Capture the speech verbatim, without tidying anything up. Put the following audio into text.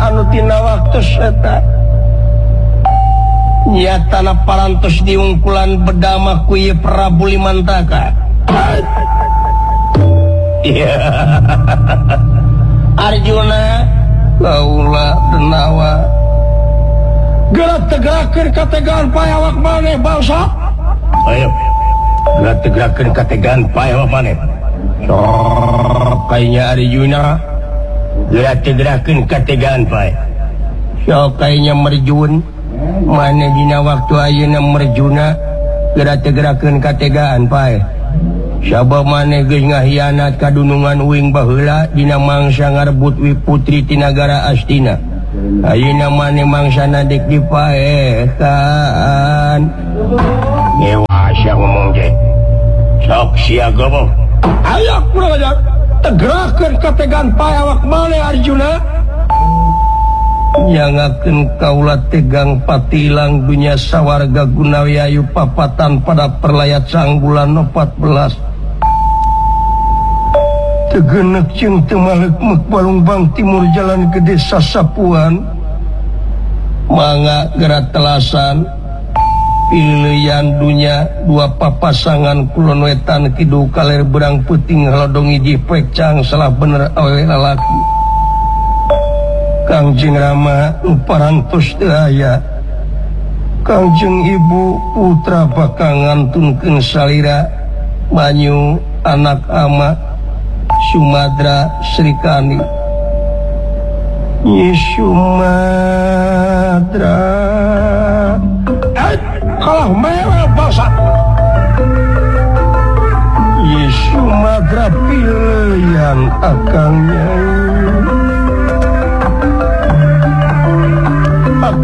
anu tina waktu eta nya tanah parantos diungkulan bedama ku ieu Prabu Limantaka. Iya. Arjuna laula denawa gerak tegerakeun kategaan pae awak maneh bangsa. Ayo gerak tegerakeun kategaan pae awak maneh. Sok kayaknya Arjuna gerak tegerakeun kategaan pae. Sok kayaknya merjun mana dina waktu ayeuna merjuna gerak tegerakeun kategaan pae. Sabab maneh geus ngahianat ka dunungan uing baheula dina mangsa ngarebut wi putri ti nagara Astina. Ayeuna maneh mangsana dek dipaehan. Ngewa sia ngomong ge. Sok siaga boh. Aya kurang ajar. Tegerakeun kategaan pae awak maneh Arjuna. Nyangakeun kaula tegang patilang dunya sawarga gunawi ayu papatan pada perlayat sang bulan empat belas. Tegenek jeung teu malek mek Balungbang timur jalan gede Sasapuan. Mangga gerak telasan pilihan dunya dua papasangan kulon wetan kidu kaler berang peuting halodong hiji pecang salah bener awewe lalaki. Kangjeng Rama nu parantos teu aya. Kangjeng Ibu putra bakal ngantunkeun salira banyu anak ama Sumadra Srikani. Nyi Sumadra eh, kalah mewah bangsa. Nyi Sumadra pilihan akang Nyai.